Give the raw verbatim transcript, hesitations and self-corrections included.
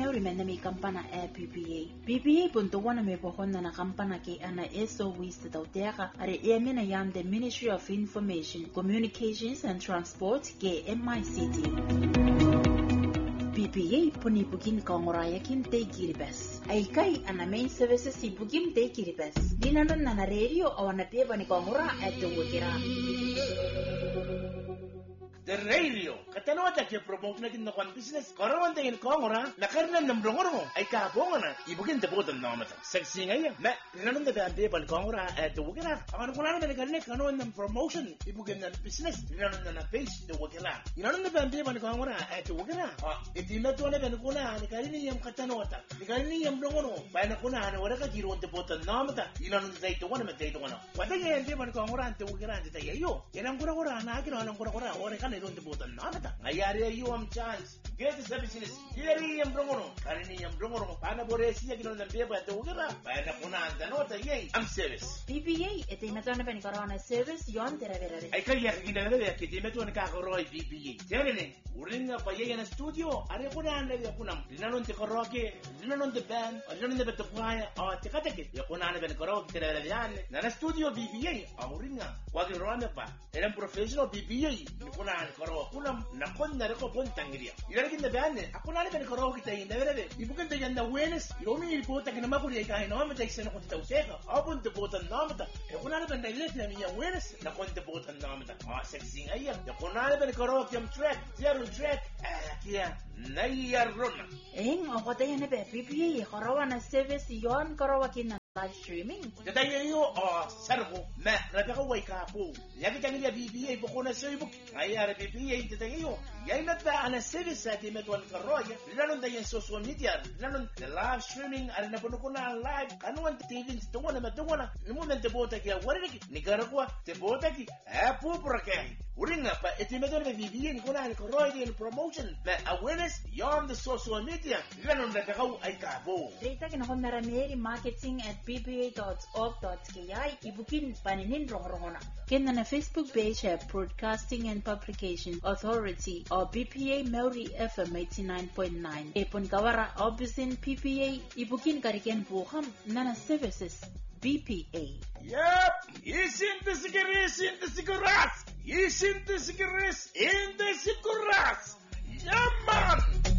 meuri menami kampana e B P A. B P A punto wana me pohonna na kampana ke ana eso wista tautera are e mena yam the Ministry of Information, Communications and Transport ke M I C T. B P A puni bugin kongoraya kim te giribas. Aikai ana main services si bugim te giribas. Dinanon na na radio awana teba ni kongora at the wikira. The radio katanota ke promote na kin na kon business karawan tayin kongora na karnan ng blongoro ay kabonga na ibugin te botan na mata sexy ngaya na nanon da bande ban kongora at the wikira akan ko na na karne kanon ng promotion ibugin na business nanon na na page the wikira nanon da bande ban kongora at the wikira itina to na ban ko na ni karini yam katanota ni karini yam blongoro ba na ko na na wala ka giro te botan na mata nanon da ito wana mata ito wana wala yan te ban kongora at the wikira te tayo yan ang kura kura na kino ang kura kura ore kan don't botan namata ngayari you am chance get the business yeri yam brongono karini yam brongono pana boresi ya kino nambe ba to gira pana kuna anda nota yei am service B P A ete metona ben corona service yon terevere ay kaya kinda bebe ke te metona ka koroi B P A tiene uringa pa yei na studio are kuna anda ya kuna linanon te koroke linanon te band linanon te betopaya o te kateke ya kuna anda ben koroke terevere yan na studio B P A uringa wagi rona pa eran professional B P A kuna koro kunam nakon na ko pon tangria ilagin na bane ako na ben koro kita ina bere ibukan ta yanda wenes yomi ilpota kina makuri ka ino ma taxi na ko ta useka abun te botan namata e kuna na ben daglet na miya wenes na kon te botan namata ma sexy ayya ya kuna na ben koro kyam track zero track kia nayar rona eng ako ta yana be B P A koro na service yon koro kina live streaming. Dadayo yo oh sarko ma rabaka way ka po. Yagi tangi ya B P A boko na Facebook. Ay ara B P A dadayo. Yay na ta ana service sa timet wal karoya. Lanon dayan social media. Lanon the live streaming ara na puno ko na live. Ano ang T V to na matungo na. Mo men te bota ki wala ni garako te bota ki. Ah po prake. Uringa pa etimet wal B P A ni ko na karoya in promotion. Ma awareness on the social media. Lanon da ka ay ka po. Data kina ko merameri marketing at b p a dot org dot k i ibukin paninin rongrongona. Kena na Facebook page at Broadcasting and Publication Authority or B P A Mauri F M eighty-nine point nine. Epon kawara obisin P P A ibukin kariken buham nana services B P A. Yep, isin the cigarettes in the cigarettes. Isin the cigarettes in the cigarettes. Yeah, man.